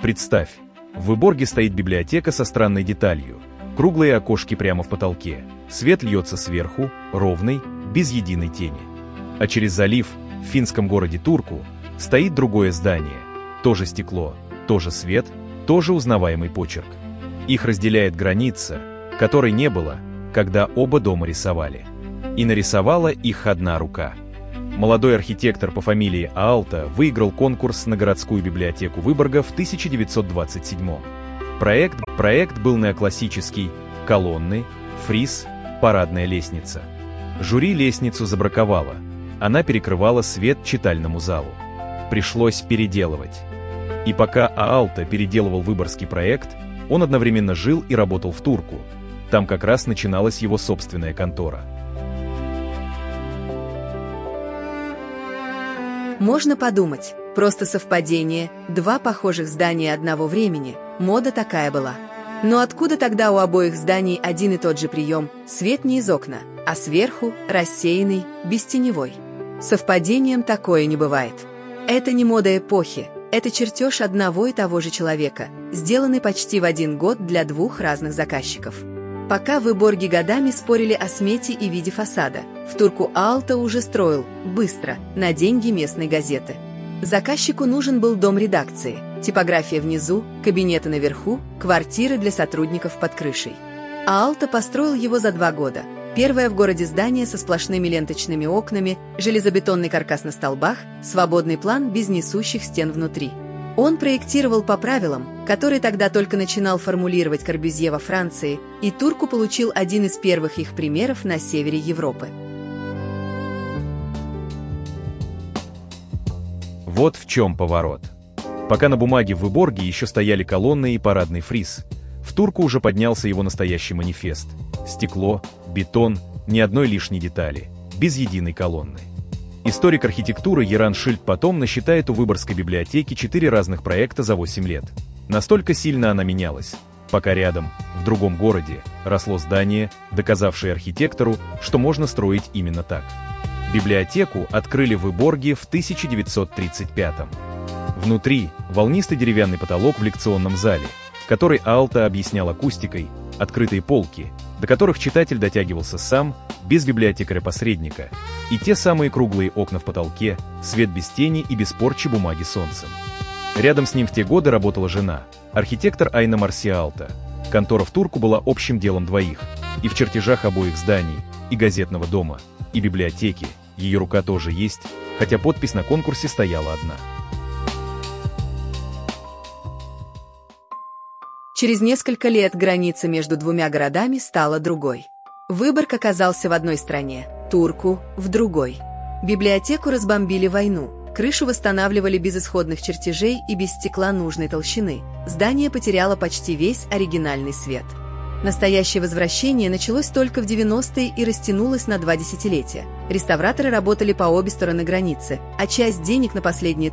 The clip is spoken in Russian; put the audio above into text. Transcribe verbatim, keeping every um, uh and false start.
Представь, в Выборге стоит библиотека со странной деталью. Круглые окошки прямо в потолке. Свет льется сверху, ровный, без единой тени. А через залив, в финском городе Турку, стоит другое здание. Тоже стекло, тоже свет, тоже узнаваемый почерк. Их разделяет граница, которой не было, когда оба дома рисовали. И нарисовала их одна рука. Молодой архитектор по фамилии Аалто выиграл конкурс на городскую библиотеку Выборга в тысяча девятьсот двадцать седьмом. Проект, проект был неоклассический: колонны, фриз, парадная лестница. Жюри лестницу забраковало. Она перекрывала свет читальному залу. Пришлось переделывать. И пока Аалто переделывал выборгский проект, он одновременно жил и работал в Турку. Там как раз начиналась его собственная контора. Можно подумать, просто совпадение, два похожих здания одного времени, мода такая была. Но откуда тогда у обоих зданий один и тот же прием: свет не из окна, а сверху, рассеянный, бестеневой? Совпадением такое не бывает. Это не мода эпохи, это чертеж одного и того же человека, сделанный почти в один год для двух разных заказчиков. Пока в Выборге годами спорили о смете и виде фасада, в Турку Аалто уже строил, быстро, на деньги местной газеты. Заказчику нужен был дом редакции, типография внизу, кабинеты наверху, квартиры для сотрудников под крышей. Аалто построил его за два года. Первое в городе здание со сплошными ленточными окнами, железобетонный каркас на столбах, свободный план без несущих стен внутри. Он проектировал по правилам, которые тогда только начинал формулировать Корбюзье во Франции, и Турку получил один из первых их примеров на севере Европы. Вот в чем поворот. Пока на бумаге в Выборге еще стояли колонны и парадный фриз, в Турку уже поднялся его настоящий манифест. Стекло, бетон, ни одной лишней детали, без единой колонны. Историк архитектуры Яран Шильд потом насчитает у Выборгской библиотеки четыре разных проекта за восемь лет. Настолько сильно она менялась, пока рядом, в другом городе, росло здание, доказавшее архитектору, что можно строить именно так. Библиотеку открыли в Выборге в тысяча девятьсот тридцать пятом. Внутри волнистый деревянный потолок в лекционном зале, который Аалто объяснял акустикой, открытые полки, до которых читатель дотягивался сам, без библиотекаря-посредника, и те самые круглые окна в потолке, свет без тени и без порчи бумаги солнцем. Рядом с ним в те годы работала жена, архитектор Айна Марси Аалто. Контора в Турку была общим делом двоих, и в чертежах обоих зданий, и газетного дома, и библиотеки, ее рука тоже есть, хотя подпись на конкурсе стояла одна. Через несколько лет граница между двумя городами стала другой. Выборг оказался в одной стране, Турку – в другой. Библиотеку разбомбили в войну, крышу восстанавливали без исходных чертежей и без стекла нужной толщины. Здание потеряло почти весь оригинальный свет. Настоящее возвращение началось только в девяностые и растянулось на два десятилетия. Реставраторы работали по обе стороны границы, а часть денег на последний этап